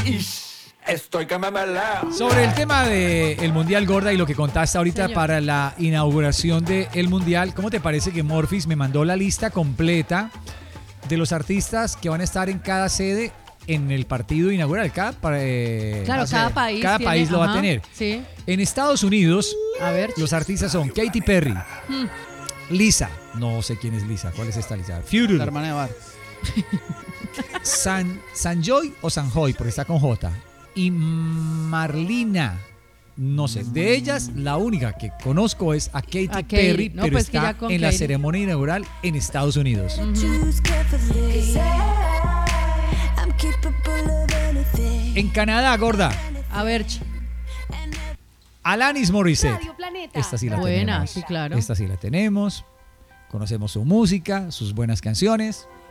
Estoy que me meleo. Sobre el tema del Mundial, Gorda, y lo que contaste ahorita, Señor. para la inauguración del Mundial, ¿cómo te parece que Morphis me mandó la lista completa de los artistas que van a estar en cada sede en el partido inaugural? Claro, o sea, cada país. cada tiene- país lo va a ajá, tener. Sí. En Estados Unidos, A ver. los artistas son Katy Perry, Lisa, no sé quién es Lisa, ¿cuál es esta Lisa? La Future, hermana de Bar. Sanjoy o Sanjoy, porque está con J, y Marlina. No sé, de ellas la única que conozco es a Katy A Katy. Perry, No, pero pues que está ya con en la Katy. ceremonia inaugural en Estados Unidos. En Canadá, Gorda, A ver. Alanis Morissette. Radio Planeta. Esta sí la Buena, tenemos. sí, claro. Esta sí la tenemos. Conocemos su música, sus buenas canciones.